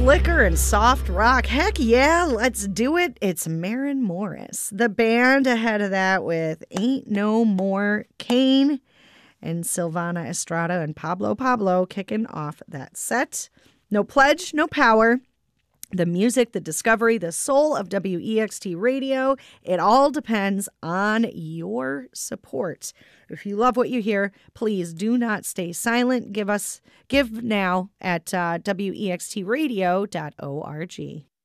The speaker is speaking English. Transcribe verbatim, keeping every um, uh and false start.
liquor and soft rock. Heck yeah, let's do it. It's Maren Morris. The band ahead of that with Ain't No More Kane and Silvana Estrada and Pablo Pablo kicking off that set. No Pledge, No Power. The music, the discovery, the soul of W E X T Radio. It all depends on your support. If you love what you hear, please do not stay silent. Give us, give now at uh, W E X T radio dot org.